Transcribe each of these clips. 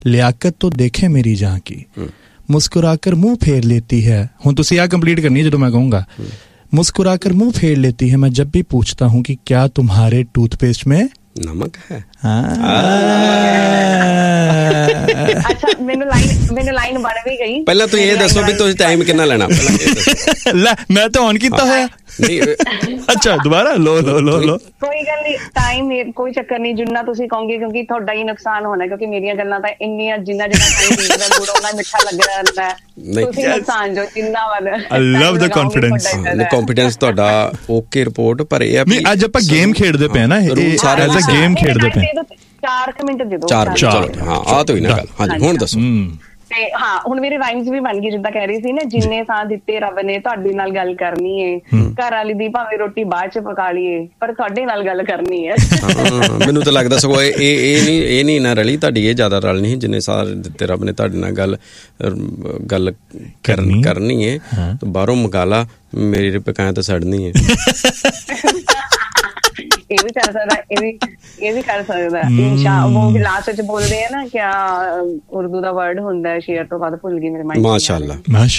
लियाकत तो देखे मेरी जहाँ की, मुस्कुराकर मुंह फेर लेती है। हुण तुसीं आ कंप्लीट करनी है जो मैं कहूँगा। मुस्कुराकर मुंह फेर लेती है, मैं जब भी पूछता हूँ कि क्या तुम्हारे टूथपेस्ट में नमक है। अच्छा ਮੈਨੂੰ ਲਾਈਨ ਬਣ ਵੀ ਗਈ। ਪਹਿਲਾਂ ਤੁਸੀਂ ਇਹ ਦੱਸੋ ਵੀ ਤੁਸੀਂ ਟਾਈਮ ਕਿੰਨਾ ਲੈਣਾ? ਲੈ ਮੈਂ ਤਾਂ ਔਨ ਕੀਤਾ ਹੋਇਆ। ਅੱਛਾ ਦੁਬਾਰਾ ਲੋ ਕੋਈ ਗੱਲ ਨਹੀਂ, ਟਾਈਮ ਕੋਈ ਚੱਕਰ ਨਹੀਂ, ਜਿੰਨਾ ਤੁਸੀਂ ਕਹੋਗੇ, ਕਿਉਂਕਿ ਤੁਹਾਡਾ ਹੀ ਨੁਕਸਾਨ ਹੋਣਾ, ਕਿਉਂਕਿ ਮੇਰੀਆਂ ਗੱਲਾਂ ਤਾਂ ਇੰਨੀਆਂ ਜਿੰਨਾ ਟਾਈਮ ਬੀਤਦਾ ਗੁੜ ਉਹਨਾਂ ਮਿੱਠਾ ਲੱਗ ਜਾਂਦਾ ਹੈ। ਤੁਸੀਂ ਨੁਕਸਾਨ ਜੋ ਜਿੰਨਾ ਵੱਲ ਆਈ ਲਵ ਦ ਕੌਨਫੀਡੈਂਸ ਤੁਹਾਡਾ। Okay report. ਪਰ ਇਹ ਨਹੀਂ ਅੱਜ ਆਪਾਂ ਗੇਮ ਖੇਡਦੇ ਪਏ ਨਾ, ਇਹ ਐਜ਼ ਅ ਗੇਮ ਖੇਡਦੇ ਪਏ। 4 ਮਿੰਟ ਦੇ ਦਿਓ। 4 ਹਾਂ ਆ ਤਾਂ ਹੀ ਨਾ ਗੱਲ। ਹਾਂਜੀ ਹੁਣ ਦੱਸੋ। ਤੇ ਹਾਂ ਹੁਣ ਮੇਰੇ ਰਾਈਮਸ ਵੀ ਬਣ ਗਈ, ਜਿੱਦਾਂ ਕਹਿ ਰਹੀ ਸੀ ਨਾ, ਜਿੰਨੇ ਸਾਹ ਦਿੱਤੇ ਰੱਬ ਨੇ ਤੁਹਾਡੇ ਨਾਲ ਗੱਲ ਕਰਨੀ ਏ, ਘਰ ਵਾਲੀ ਦੀ ਭਾਵੇਂ ਰੋਟੀ ਬਾਅਦ ਚ ਪਕਾ ਲਈਏ ਪਰ ਤੁਹਾਡੇ ਨਾਲ ਗੱਲ ਕਰਨੀ ਹੈ। ਮੈਨੂੰ ਤਾਂ ਲੱਗਦਾ ਸਗੋਂ ਇਹ ਨਹੀਂ ਨਾ ਰਲੀ ਤੁਹਾਡੀ, ਇਹ ਜ਼ਿਆਦਾ ਰਲਣੀ, ਜਿੰਨੇ ਸਾਹ ਦਿੱਤੇ ਰੱਬ ਨੇ ਤੁਹਾਡੇ ਨਾਲ ਗੱਲ ਕਰਨੀ ਹੈ। ਬਾਹਰੋਂ ਮਕਾਲਾ ਮੇਰੀ ਪਕਾਇਆ ਤਾਂ ਸੜਨੀ ਹੈ। ਇਹ ਵੀ ਕਰ ਸਕਦਾ, ਇਹ ਵੀ ਕਰ ਸਕਦਾ। ਉਹ ਲਾਸਟ ਚ ਬੋਲਦੇ ਆ ਨਾ, ਕਿਆ ਉਰਦੂ ਦਾ ਵਰਡ ਹੁੰਦਾ ਸ਼ੇਰ ਤੋਂ ਬਾਅਦ ਭੁੱਲ ਗਈ ਮੇਰੇ ਮਾਈਂਡ। ਮਾਸ਼ਾਅੱਲਾ।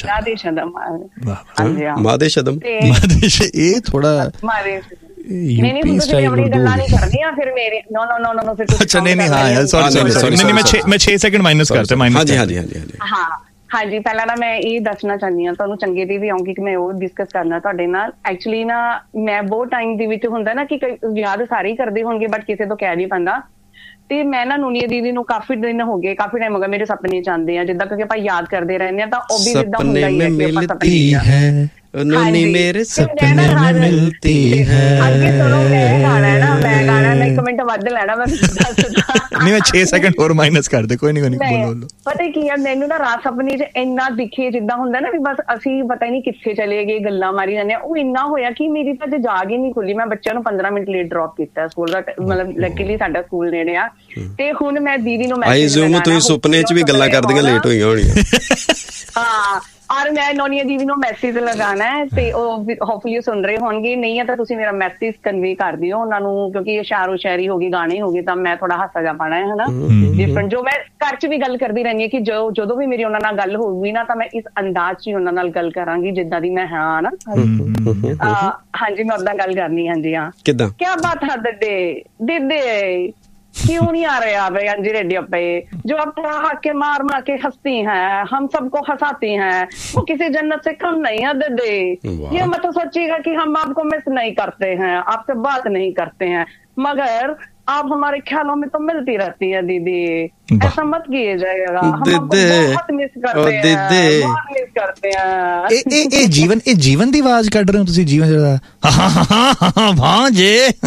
ਮਾਦੇਸ਼ਦਮ ਇਹ ਥੋੜਾ ਨਹੀਂ ਤੁਸੀਂ ਆਪਣੀ ਗੱਲਾਂ ਨਹੀਂ ਕਰਨੀਆਂ ਫਿਰ ਮੇਰੇ। ਨੋ ਫਿਰ ਅੱਛਾ ਨਹੀਂ ਹਾਂ ਸੌਰੀ ਮੈਂ 6 ਸੈਕਿੰਡ ਮਾਈਨਸ ਕਰਤੇ। ਹਾਂਜੀ ਹਾਂਜੀ ਪਹਿਲਾਂ ਨਾ ਮੈਂ ਇਹ ਦੱਸਣਾ ਚਾਹੁੰਦੀ ਹਾਂ, ਤੁਹਾਨੂੰ ਚੰਗੇ ਦੀ ਵੀ ਆਉਂਗੀ ਕਿ ਮੈਂ ਉਹ ਡਿਸਕਸ ਕਰਨਾ ਤੁਹਾਡੇ ਨਾਲ। ਐਕਚੁਅਲੀ ਨਾ ਮੈਂ ਬਹੁਤ ਟਾਈਮ ਦੇ ਵਿੱਚ ਹੁੰਦਾ ਨਾ ਕਿ ਯਾਦ ਸਾਰੇ ਹੀ ਕਰਦੇ ਹੋਣਗੇ ਬਟ ਕਿਸੇ ਤੋਂ ਕਹਿ ਨਹੀਂ ਪਾਉਂਦਾ। ਤੇ ਮੈਂ ਨਾ ਨੂਨੀਆ ਦੀਦੀ ਨੂੰ ਕਾਫੀ ਟਾਈਮ ਹੋ ਗਿਆ ਮੇਰੇ ਸੁਪਨੇ ਚ ਆਉਂਦੇ ਆ, ਜਿੱਦਾਂ ਕਿਉਂਕਿ ਆਪਾਂ ਯਾਦ ਕਰਦੇ ਰਹਿੰਦੇ ਹਾਂ ਤਾਂ ਉਹ ਵੀ ਜਿੱਦਾਂ ਹੁੰਦਾ ਹੀ ਹੈ नोनी मेरे सपने में मिलती है। ਅੱਗੇ ਸੁਣੋ, ਮੈਂ ਗਾਣਾ 1 ਮਿੰਟ ਵੱਧ ਲੈਣਾ, ਮੈਂ ਦੱਸਦਾ ਨਹੀਂ। ਮੈਂ 6 ਸੈਕਿੰਡ ਹੋਰ ਮਾਈਨਸ ਕਰ ਦੇ। ਕੋਈ ਨਹੀਂ ਬੋਲੋ। ਪਤਾ ਕੀ ਆ, ਮੈਨੂੰ ਨਾ ਰਾਤ ਸੁਪਨੇ ਚ ਇੰਨਾ ਦਿਖੇ ਜਿੱਦਾਂ ਹੁੰਦਾ ਨਾ ਵੀ ਬਸ ਅਸੀਂ ਪਤਾ ਹੀ ਨਹੀਂ ਕਿੱਥੇ ਚਲੇ ਗਏ, ਗੱਲਾਂ ਮਾਰੀ ਜਾਂਦੇ ਆ। ਉਹ ਇੰਨਾ ਹੋਇਆ ਕਿ ਮੇਰੀ ਤਾਂ ਜਾਗ ਹੀ ਨਹੀਂ ਖੁੱਲੀ। ਮੈਂ ਬੱਚਿਆਂ ਨੂੰ 15 ਮਿੰਟ ਲੇਟ ਡ੍ਰੌਪ ਕੀਤਾ ਸਕੂਲ ਦਾ, ਮਤਲਬ ਲੱਕੀਲੀ ਸਾਡਾ ਸਕੂਲ ਨੇੜੇ ਆ। ਤੇ ਹੁਣ ਮੈਂ ਦੀਦੀ ਨੂੰ ਮੈਸੇਜ ਲਗਾਉਣਾ, ਤੁਸੀਂ ਸੁਪਨੇ ਚ ਵੀ ਗੱਲਾਂ ਕਰਦੀਆਂ ਲੇਟ ਹੋਈਆਂ ਹੋਣੀਆਂ। ਹਾਂ ਔਰ ਮੈਂ ਨੋਨੀਆ ਦੀਦੀ ਨੂੰ ਮੈਸੇਜ ਲਗਾਉਣਾ ਹੈ ਤੇ ਉਹ ਹੋਪਫੁਲੀ ਸੁਣ ਰਹੇ ਹੋਣਗੇ। ਨਹੀਂ ਹੈ ਤਾਂ ਤੁਸੀਂ ਮੇਰਾ ਮੈਸੇਜ ਕਨਵੇ ਕਰ ਦਿਓ ਉਹਨਾਂ ਨੂੰ, ਕਿਉਂਕਿ ਸ਼ਾਇਰੋ ਸ਼ਾਇਰੀ ਹੋ ਗਈ, ਗਾਣੇ ਹੋ ਗਏ, ਤਾਂ ਮੈਂ ਥੋੜਾ ਹਾਸਾ ਜਾ ਪਾਉਣਾ ਹੈ ਨਾ ਡਿਫਰੈਂਟ। ਜੋ ਮੈਂ ਘਰ ਚ ਵੀ ਗੱਲ ਕਰਦੀ ਰਹਿੰਦੀ ਹਾਂ ਕਿ ਜਦੋਂ ਵੀ ਮੇਰੀ ਉਹਨਾਂ ਨਾਲ ਗੱਲ ਹੋਊਗੀ ਨਾ ਤਾਂ ਮੈਂ ਇਸ ਅੰਦਾਜ਼ ਚ ਹੀ ਉਹਨਾਂ ਨਾਲ ਗੱਲ ਕਰਾਂਗੀ ਜਿੱਦਾਂ ਦੀ ਮੈਂ ਹਾਂ ਨਾ। ਹਾਂਜੀ ਮੈਂ ਉਦਾਂ ਗੱਲ ਕਰਨੀ। ਹਾਂਜੀ ਹਾਂ ਕਿੱਦਾਂ ਕਿਆ ਬਾਤ ਹੈ ਦੀਦੀ क्यों नहीं आ रहे आप अंजी रेडियो पे, जो आप के मार के हंसती हैं, हम सबको हंसाती हैं, वो किसी जन्नत से कम नहीं है दीदी। ये मत सोचिएगा कि हम आपको मिस नहीं करते हैं, आपसे बात नहीं करते हैं, मगर आप हमारे ख्यालों में तो मिलती रहती है दीदी, ऐसा मत किए जाएगा। हम आपको बहुत मिस करते हैं, बहुत मिस करते हैं। ਇਹ ਜੀਵਨ ਦੀ ਆਵਾਜ਼ ਕੱਢ ਰਹੇ ਹੋ ਤੁਸੀਂ? ਜੀਵਨ ਜਿਹੜਾ ਹਾਂ ਜੇ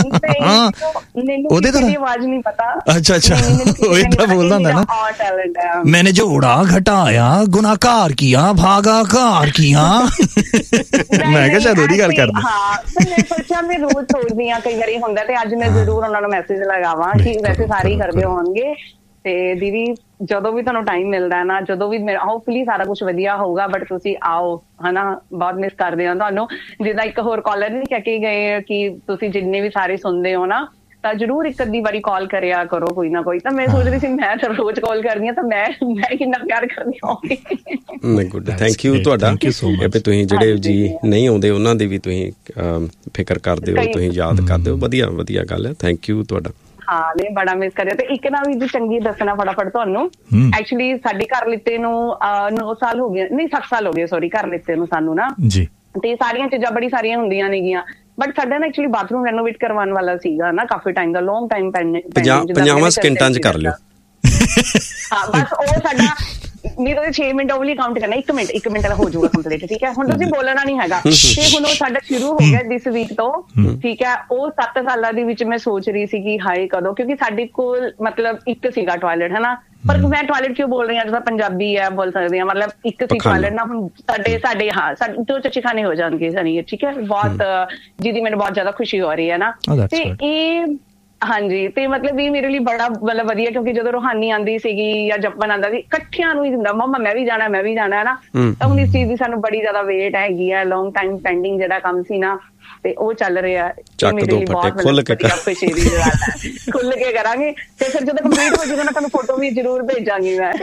ਉਹਦੇ ਤੋਂ ਆਵਾਜ਼ ਨਹੀਂ ਪਤਾ। ਅੱਛਾ ਉਹ ਏਦਾਂ ਬੋਲਦਾ ਹੁੰਦਾ ਨਾ, ਮੈਨੇ ਜੋ ਉੜਾ ਘਟਾਇਆ ਗੁਨਾਹਗਾਰ ਕੀਆ ਭਾਗਾਕਾਰ ਕੀਆ। ਮੈਂ ਕਿਹਾ ਸ਼ਾਇਦ ਉਹਦੀ ਗੱਲ ਕਰਦਾ। ਹਾਂ ਮੈਂ ਸੋਚਿਆ ਮੈਂ ਰੋਜ਼ ਸੋਚਦੀ ਹਾਂ, ਕਈ ਵਾਰੀ ਹੁੰਦਾ ਤੇ ਅੱਜ ਮੈਂ ਜ਼ਰੂਰ ਉਹਨਾਂ ਨੂੰ ਮੈਸੇਜ ਲਗਾਵਾਂ ਕਿ ਵੈਸੇ ਸਾਰੇ ਹੀ ਕਰਦੇ ਹੋਣਗੇ। ਤੇ ਦੀਦੀ ਜਦੋਂ ਵੀ ਤੁਹਾਨੂੰ ਟਾਈਮ ਮਿਲਦਾ ਨਾ, ਜਦੋਂ ਵੀ ਹੋਪਫੁਲੀ ਸਾਰਾ ਕੁਛ ਵਧੀਆ ਹੋਊਗਾ, ਬਟ ਤੁਸੀਂ ਆਓ ਹਨਾ, ਬਹੁਤ ਮਿਸ ਕਰਦੇ ਹਾਂ ਤੁਹਾਨੂੰ। ਜਿੱਦਾਂ ਇੱਕ ਹੋਰ ਕਾਲਰ ਨਹੀਂ ਕਹਿ ਕੇ ਗਏ ਕਿ ਤੁਸੀਂ ਜਿੰਨੇ ਵੀ ਸਾਰੇ ਸੁਣਦੇ ਹੋ ਨਾ ਤਾਂ ਜ਼ਰੂਰ ਇੱਕ ਅੱਧੀ ਵਾਰੀ ਕਾਲ ਕਰਿਆ ਕਰੋ ਕੋਈ ਨਾ ਕੋਈ। ਤਾਂ ਮੈਂ ਸੋਚ ਰਹੀ ਸੀ ਮੈਂ ਤਾਂ ਰੋਜ਼ ਕਾਲ ਕਰਦੀ ਹਾਂ ਤਾਂ ਮੈਂ ਕਿੰਨਾ ਪਿਆਰ ਕਰਦੀ ਹੋਵਾਂਗੀ। ਗੁੱਡ, ਥੈਂਕ ਯੂ ਤੁਹਾਡਾ। ਤੁਸੀਂ ਜਿਹੜੇ ਜੀ ਨਹੀਂ ਆਉਂਦੇ ਉਹਨਾਂ ਦੀ ਵੀ ਤੁਸੀਂ ਫਿਕਰ ਕਰਦੇ ਹੋ, ਤੁਸੀਂ ਯਾਦ ਕਰਦੇ ਹੋ, ਵਧੀਆ ਗੱਲ ਹੈ। ਥੈਂਕ ਯੂ ਤੁਹਾਡਾ। ਹਾਂ ਨਹੀਂ ਬੜਾ ਮਿਸ ਕਰਿਆ। ਤੇ ਇੱਕ ਨਾ ਵੀ ਜੀ ਚੰਗੀ ਦੱਸਣਾ ਫਟਾਫਟ ਤੁਹਾਨੂੰ, ਐਕਚੁਅਲੀ ਸਾਡੇ ਘਰ ਲਿੱਤੇ ਨੂੰ 9 ਸਾਲ ਹੋ ਗਏ, ਨਹੀਂ 7 ਸਾਲ ਹੋ ਗਏ ਸੋਰੀ, ਘਰ ਲਿੱਤੇ ਨੂੰ ਸਾਨੂੰ ਨਾ ਜੀ। ਤੇ ਸਾਰੀਆਂ ਚੀਜ਼ਾਂ ਬੜੀ ਸਾਰੀਆਂ ਹੁੰਦੀਆਂ ਨੇਗੀਆਂ, ਬਟ ਸਾਡਾ ਨਾ ਐਕਚੁਅਲੀ ਬਾਥਰੂਮ ਰੈਨੋਵੇਟ ਕਰਵਾਉਣ ਵਾਲਾ ਸੀਗਾ ਨਾ ਕਾਫੀ ਟਾਈਮ ਦਾ, ਲੌਂਗ ਟਾਈਮ 50 ਸਕਿੰਟਾਂ ਚ ਕਰ ਲਿਓ। ਹਾਂ ਬਸ ਉਹ ਸਾਡਾ ਨਹੀਂ, ਤੁਸੀਂ 6 ਮਿੰਟ ਓਵਲੀ ਕਾਊਂਟ ਕਰਨਾ, 1 ਮਿੰਟ ਹੋ ਜਾਊਗਾ ਕੰਪਲੀਟ, ਠੀਕ ਹੈ। ਹੁਣ ਤੁਸੀਂ ਬੋਲਣਾ ਨਹੀਂ ਹੈਗਾ। ਤੇ ਹੁਣ ਉਹ ਸਾਡਾ ਸ਼ੁਰੂ ਹੋ ਗਿਆ ਦਿਸ ਵੀਕ ਤੋਂ, ਠੀਕ ਹੈ। ਉਹ 7 ਸਾਲਾਂ ਦੇ ਵਿੱਚ ਮੈਂ ਸੋਚ ਰਹੀ ਸੀ ਕਿ ਹਾਏ ਕਦੋਂ, ਕਿਉਂਕਿ ਸਾਡੇ ਕੋਲ ਮਤਲਬ ਇੱਕ ਸੀਗਾ ਟਾਇਲਟ ਹੈ ਨਾ, ਪਰ ਮੈਂ ਟਾਇਲਟ ਕਿਉਂ ਬੋਲ ਰਹੀ ਹਾਂ, ਜਿੱਦਾਂ ਪੰਜਾਬੀ ਹੈ ਬੋਲ ਸਕਦੇ ਹਾਂ, ਮਤਲਬ ਇੱਕ ਸੀ ਟਾਇਲਟ ਨਾ। ਹੁਣ ਸਾਡੇ ਹਾਂ ਸਾਡੇ 2 ਚੱਚੀਖਾਨੇ ਹੋ ਜਾਣਗੇ ਸਨੀ, ਠੀਕ ਹੈ। ਬਹੁਤ ਜਿਹਦੀ ਮੈਨੂੰ ਬਹੁਤ ਜ਼ਿਆਦਾ ਖੁਸ਼ੀ ਹੋ ਰਹੀ ਹੈ ਨਾ। ਤੇ ਹਾਂਜੀ, ਤੇ ਮਤਲਬ ਇਹ ਮੇਰੇ ਲਈ ਬੜਾ ਮਤਲਬ ਵਧੀਆ, ਕਿਉਂਕਿ ਜਦੋਂ ਰੂਹਾਨੀ ਆਂਦੀ ਸੀਗੀ ਜਾਂ ਜੱਪਨ ਆਂਦਾ ਸੀ, ਇਕੱਠਿਆਂ ਨੂੰ ਹੀ ਦਿੰਦਾ ਮੰਮਾ ਮੈਂ ਵੀ ਜਾਣਾ ਹੈ ਨਾ। ਤਾਂ ਹੁਣ ਇਸ ਚੀਜ਼ ਦੀ ਸਾਨੂੰ ਬੜੀ ਜ਼ਿਆਦਾ ਵੇਟ ਹੈਗੀ ਆ, ਲੌਂਗ ਟਾਈਮ ਪੈਂਡਿੰਗ ਜਿਹੜਾ ਕੰਮ ਸੀ ਨਾ, ਤੇ ਉਹ ਚੱਲ ਰਿਹਾ। ਚੱਕ ਦੋ ਪੱਟੇ ਖੁੱਲ ਕੇ ਖੁੱਲ ਕੇ ਕਰਾਂਗੇ, ਤੇ ਫਿਰ ਜਦੋਂ ਕੰਪਲੀਟ ਹੋ ਜਾਊਗਾ ਨਾ ਤੁਹਾਨੂੰ ਫੋਟੋ ਵੀ ਜ਼ਰੂਰ ਭੇਜਾਂਗੀ ਮੈਂ।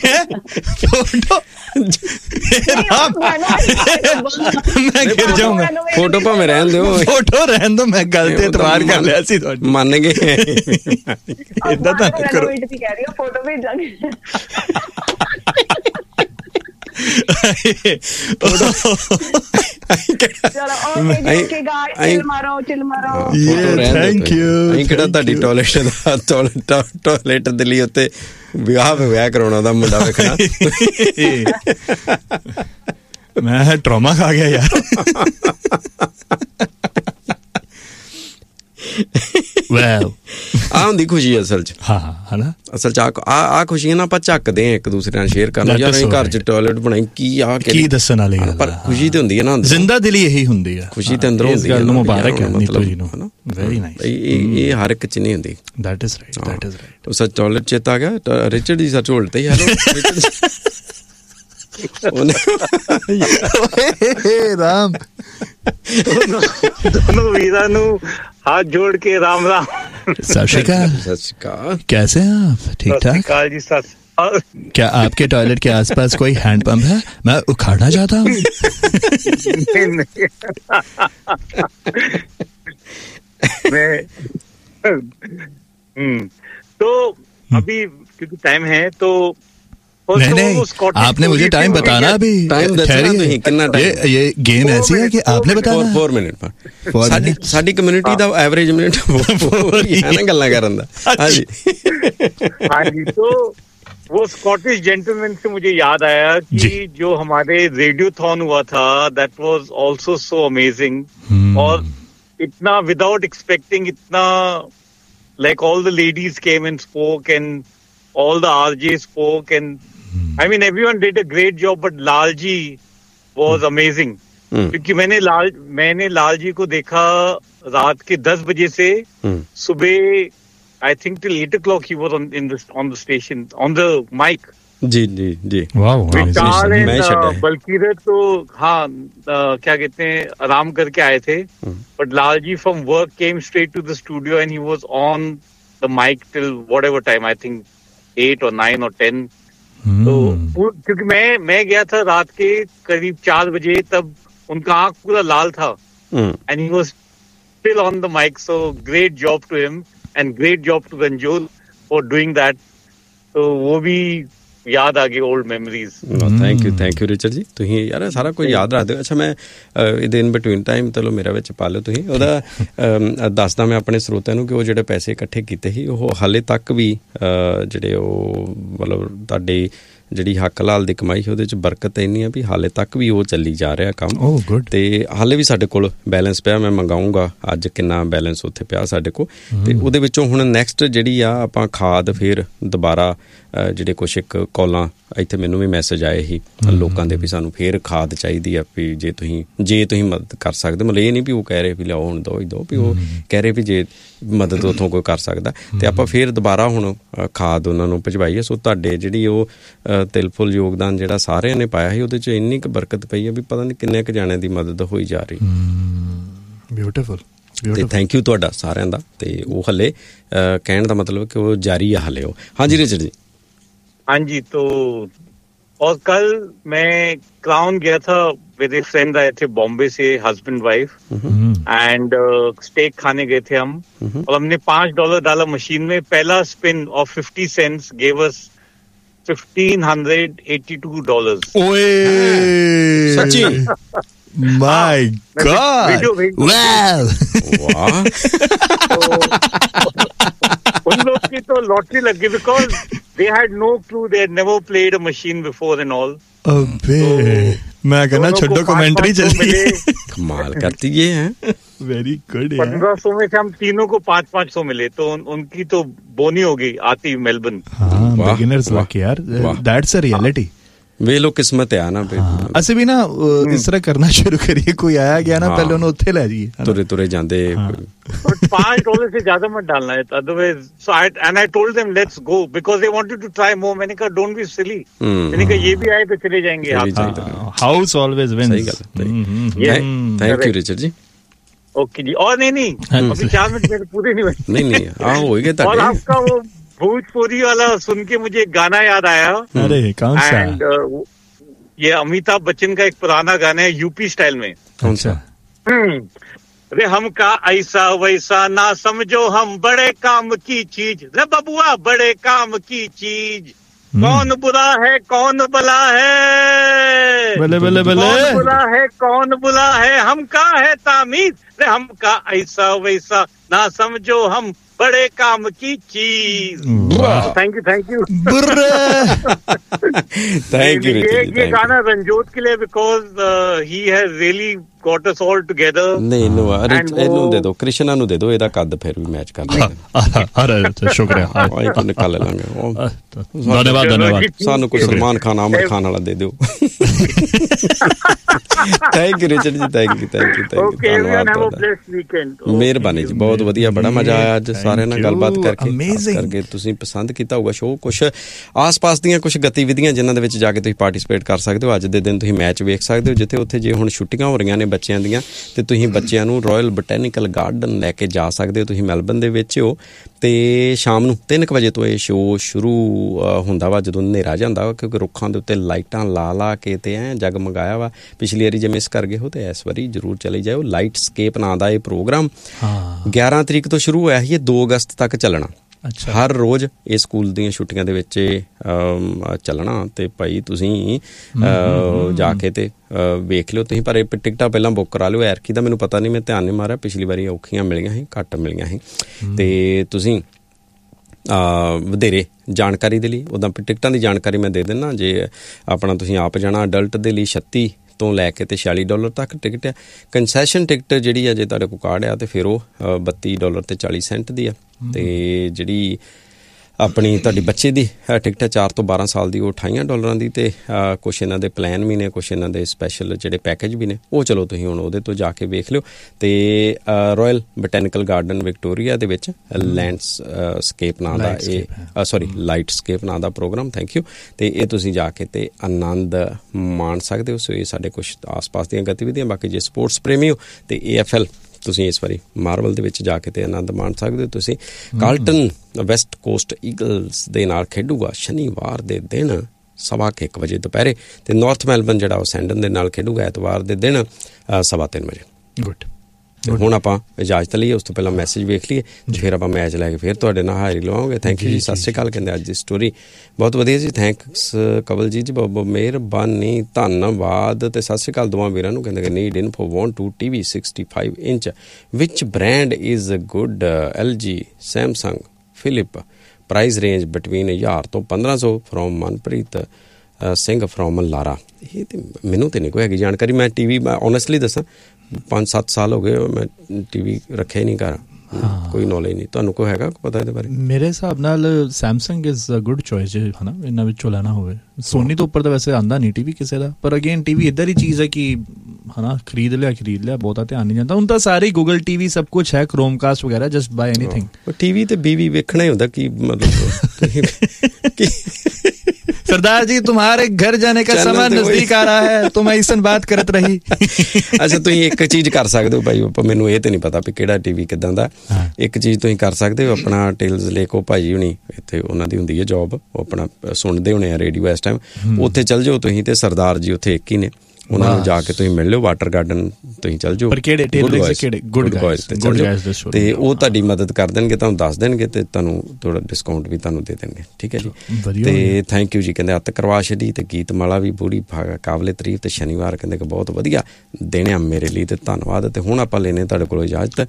ਮੈਂ ਗਿਰ ਜਾਊਂਗਾ। ਫੋਟੋ ਭਾਵੇਂ ਰਹਿਣ ਦਿਓ, ਫੋਟੋ ਰਹਿਣ ਦਿਓ, ਮੈਂ ਗੱਲ ਤੇ ਇਤਬਾਰ ਕਰ ਲਿਆ ਸੀ ਤੁਹਾਡੀ, ਮੰਨ ਗਏ। ਏਦਾਂ ਤਾਂ ਕਰੋ, ਕਹਿ ਰਹੀ ਫੋਟੋ ਭੇਜਾਂਗੇ। ਕਿਹੜਾ ਤੁਹਾਡੀ ਟਾਇਲਟ ਦੇ ਲਈ ਉੱਤੇ ਵਿਆਹ ਕਰਾਉਣਾ ਦਾ ਮੁੰਡਾ ਵੇਖਣਾ। ਮੈਂ ਟਰਾਮਾ ਖਾ ਗਿਆ ਯਾਰ। ਆ ਹੁੰਦੀ ਖੁਸ਼ੀ ਅਸਲ ਚ। ਹਾਂ ਹਨਾ, ਅਸਲ ਚ ਆ ਖੁਸ਼ੀਆਂ ਨਾ ਆਪਾਂ ਝੱਕਦੇ ਆ ਇੱਕ ਦੂਸਰੇ ਨਾਲ ਸ਼ੇਅਰ ਕਰਨਾ। ਯਾਰ ਅਸੀਂ ਘਰ ਚ ਟਾਇਲਟ ਬਣਾਈ, ਕੀ ਦੱਸਣ ਵਾਲੀ ਗੱਲ, ਪਰ ਖੁਸ਼ੀ ਤੇ ਹੁੰਦੀ ਹੈ ਨਾ, ਜ਼ਿੰਦਾ ਦਿਲੀ ਇਹੀ ਹੁੰਦੀ ਆ, ਖੁਸ਼ੀ ਤੇ ਅੰਦਰੋਂ ਹੁੰਦੀ ਹੈ। ਮੁਬਾਰਕ ਹੈ ਨੀਤੂ ਜੀ ਨੂੰ, ਵੈਰੀ ਨਾਈਸ। ਇਹ ਹਰ ਇੱਕ ਚ ਨਹੀਂ ਹੁੰਦੀ। That is right, that is right. ਉਹ ਸੱਚ ਟਾਇਲਟ ਚੇਤਾ ਆ ਗਿਆ, ਰਿਚਰਡ ਜੀ ਸੱਚ ਹੋਲਡ ਤੇ। ਹੈਲੋ ਰਾਮ, दोनों वीरा नु हाथ जोड़ के राम राम। सत श्री अकाल, कैसे हैं आप? ठीक ठाक जी। सर क्या आपके टॉयलेट के आसपास कोई हैंड पंप है? मैं उखाड़ना चाहता हूँ। तो अभी क्योंकि टाइम है तो नहीं, आपने मुझे टाइम बताना। अभी ये गेम ऐसी है कि आपने बताना। 4 मिनट साडी कम्युनिटी ਦਾ ਐਵਰੇਜ ਮਿੰਟ ਹੈ ਨਾ ਗੱਲਾਂ ਕਰਨ ਦਾ। ਹਾਂਜੀ ਹਾਂਜੀ, तो वो स्कॉटिश जेंटलमैन से मुझे याद आया कि जो हमारे रेडियोथॉन हुआ था, that was also so amazing. और इतना विदाउट एक्सपेक्टिंग, इतना like all the ladies came and spoke and all the RJs spoke, and I mean everyone did a great job, but Lal ji was amazing। क्योंकि मैंने लाल जी को देखा रात के 10 बजे से सुबह I think till 8 o'clock he was on the station on the mic। Ji wow, बल्कि तो हाँ क्या कहते हैं, आराम करके आए थे, but Lal ji from work came straight to the studio and he was on the mic till whatever time, I think 8 or 9 or 10। तो क्योंकि मैं गया था रात के करीब 4 बजे, तब उनका आंख पूरा लाल था, and he was still on the mic। So great job to him and great job to Ranjol for doing that। तो वो भी याद आ गई old memories. Thank you Richard ਜੀ, ਤੁਸੀਂ ਯਾਰ ਸਾਰਾ ਕੁਝ ਯਾਦ ਰੱਖਦੇ ਹੋ। ਅੱਛਾ, ਮੈਂ ਇਹਦੇ ਇਨ ਬਿਟਵੀਨ ਟਾਈਮ ਚਲੋ ਮੇਰਾ ਵਿੱਚ ਪਾ ਲਿਓ ਤੁਸੀਂ। ਉਹਦਾ ਦੱਸਦਾ ਮੈਂ ਆਪਣੇ ਸਰੋਤਿਆਂ ਨੂੰ ਕਿ ਉਹ ਜਿਹੜੇ ਪੈਸੇ ਇਕੱਠੇ ਕੀਤੇ ਸੀ, ਉਹ ਹਾਲੇ ਤੱਕ ਵੀ ਜਿਹੜੇ ਉਹ ਮਤਲਬ ਤੁਹਾਡੇ ਜਿਹੜੀ ਹੱਕ ਲਾਲ ਦੀ ਕਮਾਈ ਸੀ ਉਹਦੇ 'ਚ ਬਰਕਤ ਇੰਨੀ ਆ ਵੀ ਹਾਲੇ ਤੱਕ ਵੀ ਉਹ ਚੱਲੀ ਜਾ ਰਿਹਾ ਕੰਮ। ਤੇ ਹਾਲੇ ਵੀ ਸਾਡੇ ਕੋਲ ਬੈਲੈਂਸ ਪਿਆ, ਮੈਂ ਮੰਗਾਊਂਗਾ ਅੱਜ ਕਿੰਨਾ ਬੈਲੈਂਸ ਉੱਥੇ ਪਿਆ ਸਾਡੇ ਕੋਲ। ਤੇ ਉਹਦੇ ਵਿੱਚੋਂ ਹੁਣ ਨੈਕਸਟ ਜਿਹੜੀ ਆ ਆਪਾਂ ਖਾਦ ਫਿਰ ਦੁਬਾਰਾ ਜਿਹੜੇ ਕੁਛ ਇੱਕ ਕਾਲਾਂ ਇੱਥੇ ਮੈਨੂੰ ਵੀ ਮੈਸੇਜ ਆਏ ਸੀ ਲੋਕਾਂ ਦੇ ਵੀ ਸਾਨੂੰ ਫੇਰ ਖਾਦ ਚਾਹੀਦੀ ਆ, ਵੀ ਜੇ ਤੁਸੀਂ ਮਦਦ ਕਰ ਸਕਦੇ। ਮਤਲਬ ਇਹ ਨਹੀਂ ਵੀ ਉਹ ਕਹਿ ਰਹੇ ਵੀ ਲਿਆਓ ਹੁਣ ਦੋ ਵੀ ਉਹ ਕਹਿ ਰਹੇ ਵੀ ਜੇ ਮਦਦ ਉੱਥੋਂ ਕੋਈ ਕਰ ਸਕਦਾ ਤੇ ਆਪਾਂ ਫੇਰ ਦੁਬਾਰਾ ਹੁਣ ਖਾਦ ਉਹਨਾਂ ਨੂੰ ਭਿਜਵਾਈਏ। ਸੋ ਤੁਹਾਡੇ ਜਿਹੜੀ ਉਹ ਤਿਲਫੁਲ ਯੋਗਦਾਨ ਜਿਹੜਾ ਸਾਰਿਆਂ ਨੇ ਪਾਇਆ ਸੀ ਉਹਦੇ 'ਚ ਇੰਨੀ ਕੁ ਬਰਕਤ ਪਈ ਆ ਵੀ ਪਤਾ ਨਹੀਂ ਕਿੰਨੇ ਕੁ ਜਾਣਿਆਂ ਦੀ ਮਦਦ ਹੋਈ ਜਾ ਰਹੀ। ਬਿਊਟੀਫੁਲ। ਤੇ ਥੈਂਕ ਯੂ ਤੁਹਾਡਾ ਸਾਰਿਆਂ ਦਾ। ਤੇ ਉਹ ਹਲੇ ਕਹਿਣ ਦਾ ਮਤਲਬ ਕਿ ਉਹ ਜਾਰੀ ਆ ਹਲੇ ਉਹ। ਹਾਂਜੀ ਰਿਚਰਡ ਜੀ। हाँ जी, तो और कल मैं क्राउन गया था, मेरे फ्रेंड आए थे बॉम्बे से, हस्बैंड वाइफ, एंड स्टेक खाने गए थे हम, और हमने $5 डाला मशीन में। पहला spin off 50 cents gave us $1,582। ओए सच्ची? My God! Wow! उन लोग की तो लॉटरी लग गई, because they had no clue, they had never played a machine before and all। अबे मैं कहना छोड़ो, कमेंट्री चलती है। कमाल करती है। Very good. 1500 में से हम तीनों को 500 मिले, तो उनकी तो बोनी हो गई आती मेलबर्न। हाँ, बिगिनर्स लक यार, दैट्स अ रियलिटी। ਵੇਖ ਲੋ ਕਿਸਮਤ ਆ ਨਾ। ਅਸੀਂ ਵੀ ਨਾ ਇਸ ਤਰ੍ਹਾਂ ਕਰਨਾ ਸ਼ੁਰੂ ਕਰੀਏ, ਕੋਈ ਆਇਆ ਗਿਆ ਨਾ ਪਹਿਲੇ ਉਹਨੂੰ ਉੱਥੇ ਲੈ ਜਾਈਏ, ਤੁਰੇ ਤੁਰੇ ਜਾਂਦੇ। $5 से ज्यादा मत डालना है, otherwise so I told them let's go because they wanted to try more. मैंने कहा don't be silly, मैंने कहा ये भी आए तो चले जाएंगे। House always wins. सही गल। Thank you Richard ji. Okay जी। और नहीं अभी 4 मिनट मेरे पूरे नहीं हुए। नहीं हो गए। और आपका वो भोजपुरी वाला सुन के मुझे गाना याद आया। अरे कौन सा? ये अमिताभ बच्चन का एक पुराना गाना है यूपी स्टाइल में। कौन सा? रे हमका ऐसा वैसा ना समझो, हम बड़े काम की चीज, रे बबुआ बड़े काम की चीज, कौन बुरा है कौन भला है, बले बले बले, कौन बुरा है कौन बुला है, हमका है तामीर, रे हमका ऐसा वैसा ना समझो, हम बड़े काम की चीज। थैंक यू थैंक यू ये गाना रंजोत के लिए because he has really got us all together। नहीं ਇਹਨੂੰ ਦੇ ਦਿਓ, ਕ੍ਰਿਸ਼ਨਾ ਨੂੰ ਦੇ ਦਿਓ, ਇਹਦਾ ਕੱਦ ਫਿਰ ਵੀ ਮੈਚ ਕਰ ਲੈਂਦਾ। ਅਰੇ ਸ਼ੁਕਰੀਆ, ਆਹ ਨਿਕਾਲ ਲਾਂਗੇ। ਧੰਨਵਾਦ। ਸਾਨੂੰ ਕੋਈ ਸਲਮਾਨ ਖਾਨ, ਆਮਰ ਖਾਨ ਵਾਲਾ ਦੇ ਦਿਓ। ਥੈਂਕ ਯੂ ਰਿਚਰਡ ਜੀ, ਥੈਂਕ ਯੂ। ਮਿਹਰਬਾਨੀ ਜੀ, ਬਹੁਤ ਵਧੀਆ, ਬੜਾ ਮਜ਼ਾ ਆਇਆ ਅੱਜ ਸਾਰਿਆਂ ਨਾਲ ਗੱਲਬਾਤ ਕਰਕੇ। ਤੁਸੀਂ ਪਸੰਦ ਕੀਤਾ ਹੋਊਗਾ ਸ਼ੋਅ। ਕੁਛ ਆਸ-ਪਾਸ ਦੀਆਂ ਕੁਛ ਗਤੀਵਿਧੀਆਂ ਜਿਨ੍ਹਾਂ ਦੇ ਵਿੱਚ ਜਾ ਕੇ ਤੁਸੀਂ ਪਾਰਟੀਸਪੇਟ ਕਰ ਸਕਦੇ ਹੋ। ਅੱਜ ਦੇ ਦਿਨ ਤੁਸੀਂ ਮੈਚ ਵੇਖ ਸਕਦੇ ਹੋ ਜਿੱਥੇ ਉੱਥੇ। ਜੇ ਹੁਣ ਛੁੱਟੀਆਂ ਹੋ ਰਹੀਆਂ ਨੇ ਬੱਚਿਆਂ ਦੀਆਂ ਤੇ ਤੁਸੀਂ ਬੱਚਿਆਂ ਨੂੰ ਰਾਇਲ ਬੋਟੈਨੀਕਲ ਗਾਰਡਨ ਲੈ ਕੇ ਜਾ ਸਕਦੇ ਹੋ। ਤੁਸੀਂ ਮੈਲਬਨ ਦੇ ਵਿੱਚ ਹੋ ਤੇ ਸ਼ਾਮ ਨੂੰ 3 ਵਜੇ ਤੋਂ ਇਹ ਸ਼ੋਅ ਸ਼ੁਰੂ ਹੁੰਦਾ ਵਾ, ਜਦੋਂ ਹਨੇਰਾ ਜਾਂਦਾ ਵਾ, ਕਿਉਂਕਿ ਰੁੱਖਾਂ ਦੇ ਉੱਤੇ ਲਾਈਟਾਂ ਲਾ ਕੇ ਤੇ ਐਂ ਜਗਮਗਾਇਆ ਵਾ। ਪਿਛਲੀ ਵਾਰੀ ਜੇ ਮਿਸ ਕਰ ਗਏ ਹੋ ਤੇ ਇਸ ਵਾਰੀ ਜ਼ਰੂਰ ਚਲੇ ਜਾਓ। ਲਾਈਟ ਸਕੇਪ ਨਾਂ ਦਾ ਇਹ ਪ੍ਰੋਗਰਾਮ 11 ਤਰੀਕ ਤੋਂ ਸ਼ੁਰੂ ਹੋਇਆ ਸੀ, ਇਹ 2 ਅਗਸਤ ਤੱਕ ਚੱਲਣਾ। ਹਰ ਰੋਜ਼ ਇਹ ਸਕੂਲ ਦੀਆਂ ਛੁੱਟੀਆਂ ਦੇ ਵਿੱਚ ਚੱਲਣਾ ਤੇ ਭਾਈ ਤੁਸੀਂ ਜਾ ਕੇ ਤੇ ਵੇਖ ਲਿਓ ਤੁਸੀਂ। ਪਰ ਇਹ ਟਿਕਟਾਂ ਪਹਿਲਾਂ ਬੁੱਕ ਕਰਾ ਲਿਓ। ਐਰਕੀ ਦਾ ਮੈਨੂੰ ਪਤਾ ਨਹੀਂ, ਮੈਂ ਧਿਆਨ ਨਹੀਂ ਮਾਰਿਆ, ਪਿਛਲੀ ਵਾਰੀ ਔਖੀਆਂ ਮਿਲੀਆਂ ਸੀ, ਘੱਟ ਮਿਲੀਆਂ ਸੀ। ਤੇ ਤੁਸੀਂ ਵਧੇਰੇ ਜਾਣਕਾਰੀ ਦੇ ਲਈ ਉੱਦਾਂ ਟਿਕਟਾਂ ਦੀ ਜਾਣਕਾਰੀ ਮੈਂ ਦੇ ਦਿੰਦਾ। ਜੇ ਆਪਣਾ ਤੁਸੀਂ ਆਪ ਜਾਣਾ, ਅਡਲਟ ਦੇ ਲਈ 36 ਤੋਂ ਲੈ ਕੇ ਤੇ $46 ਤੱਕ ਟਿਕਟ ਆ। ਕੰਸੈਸ਼ਨ ਟਿਕਟ ਜਿਹੜੀ ਆ, ਜੇ ਤੁਹਾਡੇ ਕੋਲ ਕਾਰਡ ਆ ਤੇ ਫਿਰ ਉਹ $32 ਤੇ 40 ਸੈਂਟ ਦੀ ਆ। ਤੇ ਜਿਹੜੀ ਆਪਣੀ ਤੁਹਾਡੀ ਬੱਚੇ ਦੀ ਟਿਕਟ ਹੈ 4 ਤੋਂ 12 ਸਾਲ ਦੀ, ਉਹ $28 ਦੀ। ਤੇ ਕੁਛ ਇਹਨਾਂ ਦੇ ਪਲਾਨ ਵੀ ਨੇ, ਕੁਛ ਇਹਨਾਂ ਦੇ ਸਪੈਸ਼ਲ ਜਿਹੜੇ ਪੈਕੇਜ ਵੀ ਨੇ, ਉਹ ਚਲੋ ਤੁਸੀਂ ਹੁਣ ਉਹਦੇ ਤੋਂ ਜਾ ਕੇ ਵੇਖ ਲਿਓ। ਤੇ ਰਾਇਲ ਬੋਟੈਨੀਕਲ ਗਾਰਡਨ ਵਿਕਟੋਰੀਆ ਦੇ ਵਿੱਚ ਲੈਂਡਸਕੇਪ ਨਾਂ ਦਾ ਲਾਈਟ ਸਕੇਪ ਨਾਂ ਦਾ ਪ੍ਰੋਗਰਾਮ। Thank you. ਤੇ ਇਹ ਤੁਸੀਂ ਜਾ ਕੇ ਤੇ ਆਨੰਦ ਮਾਣ ਸਕਦੇ ਹੋ। ਸੋ ਇਹ ਸਾਡੇ ਕੁਛ ਆਸ-ਪਾਸ ਦੀਆਂ ਗਤੀਵਿਧੀਆਂ। ਬਾਕੀ ਜੇ ਸਪੋਰਟਸ ਪ੍ਰੇਮੀ ਹੋ ਤੇ AFL ਤੁਸੀਂ ਇਸ ਵਾਰੀ ਮਾਰਵਲ ਦੇ ਵਿੱਚ ਜਾ ਕੇ ਤੇ ਆਨੰਦ ਮਾਣ ਸਕਦੇ ਹੋ। ਤੁਸੀਂ ਕਾਰਲਟਨ ਵੈਸਟ ਕੋਸਟ ਈਗਲਸ ਦੇ ਨਾਲ ਖੇਡੂਗਾ ਸ਼ਨੀਵਾਰ ਦੇ ਦਿਨ 1:15 ਵਜੇ ਦੁਪਹਿਰੇ। ਤੇ ਨਾਰਥ ਮੈਲਬਨ ਜਿਹੜਾ ਉਹ ਸੈਂਡਨ ਦੇ ਨਾਲ ਖੇਡੂਗਾ ਐਤਵਾਰ ਦੇ ਦਿਨ 3:15 ਵਜੇ। ਗੁੱਡ। ਹੁਣ ਆਪਾਂ ਇਜਾਜ਼ਤ ਲਈਏ, ਉਸ ਤੋਂ ਪਹਿਲਾਂ ਮੈਸੇਜ ਵੇਖ ਲਈਏ, ਫਿਰ ਆਪਾਂ ਮੈਚ ਲੈ ਕੇ ਫਿਰ ਤੁਹਾਡੇ ਨਾਲ ਹਾਜ਼ਰੀ ਲਵਾਂਗੇ। ਥੈਂਕ ਯੂ ਜੀ, ਸਤਿ ਸ਼੍ਰੀ ਅਕਾਲ। ਕਹਿੰਦੇ ਅੱਜ ਦੀ ਸਟੋਰੀ ਬਹੁਤ ਵਧੀਆ ਜੀ, ਥੈਂਕਸ ਕਵਲ ਜੀ, ਬਹੁਤ ਮਿਹਰਬਾਨੀ, ਧੰਨਵਾਦ। ਤੇ ਸਤਿ ਸ਼੍ਰੀ ਅਕਾਲ ਦੋਵਾਂ ਵੀਰਾਂ ਨੂੰ। ਕਹਿੰਦੇ ਕਿ need info, want to TV 65 inch, which brand is good? LG, Samsung, Philip, price range between 1000 ਤੋਂ 1500 ਫਰੋਮ ਮਨਪ੍ਰੀਤ ਸਿੰਘ ਫਰੋਮ ਲਾਰਾ। ਇਹ ਤੇ ਮੈਨੂੰ ਤੇ ਨਹੀਂ ਕੋਈ ਹੈਗੀ ਜਾਣਕਾਰੀ। ਮੈਂ TV ਮੈਂ ਓਨੈਸਟਲੀ ਦੱਸਾਂ 5-7 ਸਾਲ ਹੋ ਗਏ ਮੈਂ TV ਰੱਖਿਆ ਹੀ ਨਹੀਂ ਘਰ, ਕੋਈ ਨੌਲੇਜ ਨਹੀਂ। ਤੁਹਾਨੂੰ ਕੋਈ ਹੈਗਾ ਪਤਾ ਇਹਦੇ ਬਾਰੇ? ਮੇਰੇ ਹਿਸਾਬ ਨਾਲ Samsung is a good choice ਹੈ ਨਾ, ਇਹਨਾਂ ਵਿੱਚੋਂ ਲੈਣਾ ਹੋਵੇ। ਸੋਨੀ ਤੋਂ ਉੱਪਰ ਤਾਂ ਵੈਸੇ ਆਉਂਦਾ ਨਹੀਂ TV ਕਿਸੇ ਦਾ, ਪਰ ਅਗੇਨ TV ਇੱਧਰ ਹੀ ਚੀਜ਼ ਹੈ ਕਿ ਹੈ ਨਾ, ਖਰੀਦ ਲਿਆ, ਬਹੁਤਾ ਧਿਆਨ ਨਹੀਂ ਜਾਂਦਾ। ਹੁਣ ਤਾਂ ਸਾਰੇ ਗੂਗਲ TV ਸਭ ਕੁਛ ਹੈ, ਕ੍ਰੋਮਕਾਸਟ ਵਗੈਰਾ, ਜਸਟ ਬਾਏ ਐਨੀਥਿੰਗ। TV ਤੇ BV ਵੇਖਣਾ ਹੀ ਹੁੰਦਾ ਕੀ ਮਤਲਬ। सरदार जी तुम्हारे घर जाने का समय नजदीक आ रहा है, तुम ऐसन बात करत रही। ਅੱਛਾ, ਤੁਸੀਂ ਇੱਕ ਚੀਜ਼ ਕਰ ਸਕਦੇ ਹੋ ਭਾਈ, ਮੈਨੂੰ ਇਹ ਤੇ ਨਹੀਂ ਪਤਾ ਵੀ ਕਿਹੜਾ TV ਕਿੱਦਾਂ ਦਾ। ਇੱਕ ਚੀਜ਼ ਤੁਸੀਂ ਕਰ ਸਕਦੇ ਹੋ, ਆਪਣਾ ਟੇਲਸ ਲੇਕੋ ਭਾਜੀ ਹੁਣੀ ਇੱਥੇ ਉਹਨਾਂ ਦੀ ਹੁੰਦੀ ਹੈ ਜੋਬ, ਉਹ ਆਪਣਾ ਸੁਣਦੇ ਹੋਣੇ ਆ ਰੇਡੀਓ ਇਸ ਟਾਈਮ, ਉੱਥੇ ਚੱਲ ਜਾਓ ਤੁਸੀਂ ਤੇ ਸਰਦਾਰ ਜੀ ਉੱਥੇ ਇੱਕ ਹੀ ਨੇ, ਉਹਨਾਂ ਨੂੰ ਜਾ ਕੇ ਤੁਸੀਂ ਮਿਲ ਲਿਓ। ਵਾਟਰ ਗਾਰਡਨ ਤੁਸੀਂ ਚੱਲ ਜਾਓ, ਤੇ ਉਹ ਤੁਹਾਡੀ ਮਦਦ ਕਰ ਦੇਣਗੇ, ਤੁਹਾਨੂੰ ਦੱਸ ਦੇਣਗੇ ਤੇ ਤੁਹਾਨੂੰ ਥੋੜਾ ਡਿਸਕਾਊਂਟ ਵੀ ਤੁਹਾਨੂੰ ਦੇ ਦੇਣਗੇ। ਠੀਕ ਹੈ ਜੀ। ਤੇ ਥੈਂਕ ਯੂ ਜੀ। ਕਹਿੰਦੇ ਅੱਤ ਕਰਵਾ ਛੱਡੀ ਤੇ ਗੀਤ ਮਾਲਾ ਵੀ ਬੜੀ ਕਾਬਲੇ ਤਾਰੀਫ। ਤੇ ਸ਼ਨੀਵਾਰ ਕਹਿੰਦੇ ਕਿ ਬਹੁਤ ਵਧੀਆ ਦਿਨ ਆ ਮੇਰੇ ਲਈ, ਤੇ ਧੰਨਵਾਦ। ਤੇ ਹੁਣ ਆਪਾਂ ਲੈਨੇ ਤੁਹਾਡੇ ਕੋਲੋਂ ਇਜਾਜ਼ਤ।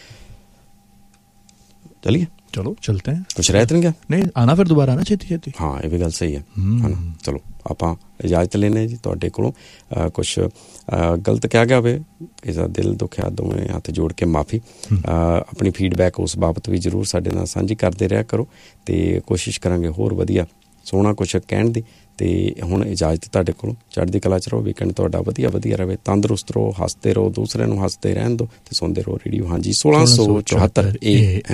ਚਲੀਏ, ਚਲੋ ਚਲਤੇ हैं। ਕੁਛ ਰਹਿ ਤਾਂ ਨਹੀਂ ਗਿਆ? ਨਹੀਂ, ਆਣਾ ਫਿਰ ਦੁਬਾਰਾ ਨਾ ਛੇਤੀ। ਹਾਂ, ਇਹ ਵੀ ਗੱਲ ਸਹੀ ਹੈ ਨਾ। ਚਲੋ ਆਪਾਂ ਇਜਾਜ਼ਤ ਲੈਨੇ ਜੀ ਤੁਹਾਡੇ ਕੋਲੋਂ। ਕੁਛ ਗਲਤ ਕਿਹਾ ਗਿਆ ਹੋਵੇ, ਕਿਸੇ ਦਾ ਦਿਲ ਦੁਖਿਆ, ਦੋਵੇਂ ਹੱਥ ਜੋੜ ਕੇ ਮਾਫੀ। ਆਪਣੀ ਫੀਡਬੈਕ ਉਸ ਬਾਬਤ ਵੀ ਜ਼ਰੂਰ ਸਾਡੇ ਨਾਲ ਸਾਂਝੀ ਕਰਦੇ ਰਿਹਾ ਕਰੋ, ਤੇ ਕੋਸ਼ਿਸ਼ ਕਰਾਂਗੇ ਹੋਰ ਵਧੀਆ ਸੋਹਣਾ ਕੁਛ ਕਹਿਣ ਦੀ ਤੇ ਹੁਣ ਇਜਾਜ਼ਤ ਤੁਹਾਡੇ ਕੋਲ, ਚੜ੍ਹਦੀ ਕਲਾ 'ਚ ਰਹੋ, ਵੀਕਐਂਡ ਤੁਹਾਡਾ ਵਧੀਆ ਵਧੀਆ ਰਹੇ, ਤੰਦਰੁਸਤ ਰਹੋ, ਹੱਸਦੇ ਰਹੋ, ਦੂਸਰਿਆਂ ਨੂੰ ਹੱਸਦੇ ਰਹਿਣ ਦਿਓ ਤੇ ਸੁਣਦੇ ਰਹੋ ਰੇਡੀਓ ਹਾਂਜੀ 1674 AM।